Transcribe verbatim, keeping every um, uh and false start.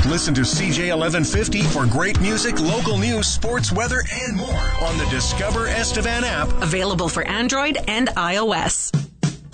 Listen to C J eleven fifty for great music, local news, sports, weather, and more on the Discover Estevan app. Available for Android and iOS.